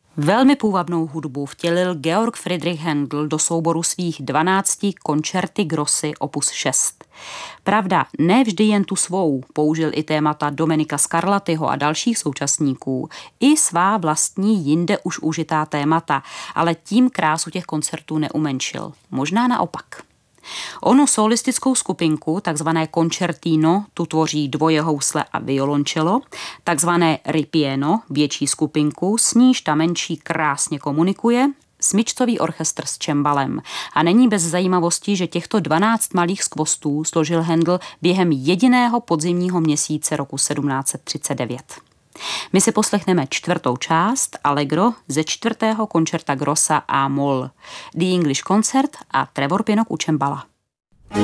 Velmi půvabnou hudbu vtělil Georg Friedrich Händel do souboru svých 12 Concerti Grossi opus 6. Pravda, ne vždy jen tu svou, použil i témata Domenica Scarlattiho a dalších současníků, i svá vlastní jinde už užitá témata, ale tím krásu těch koncertů neumenšil. Možná naopak. Onu solistickou skupinku, takzvané concertino, tu tvoří dvoje housle a violoncello, takzvané ripieno, větší skupinku, s níž ta menší krásně komunikuje, smyčcový orchestr s čembalem. A není bez zajímavosti, že těchto 12 malých skvostů složil Händel během jediného podzimního měsíce roku 1739. My si poslechneme 4. část Allegro ze 4. koncerta grossa A moll, The English Concert a Trevor Pinnock u čembala.